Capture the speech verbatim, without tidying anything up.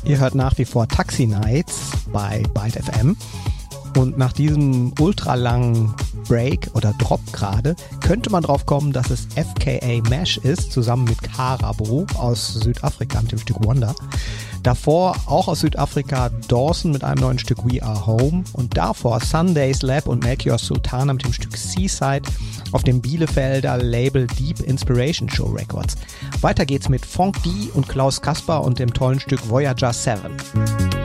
Ihr hört nach wie vor Taxi Nights bei Byte F M. Und nach diesem ultralangen Break oder Drop gerade, könnte man drauf kommen, dass es F K A Mesh ist, zusammen mit Karabo aus Südafrika mit dem Stück Wonder. Davor auch aus Südafrika Dawson mit einem neuen Stück We Are Home und davor Sundays Lab und Melchior Sultana mit dem Stück Seaside auf dem Bielefelder Label Deep Inspiration Show Records. Weiter geht's mit Funk D und Klaus Kasper und dem tollen Stück Voyager seven.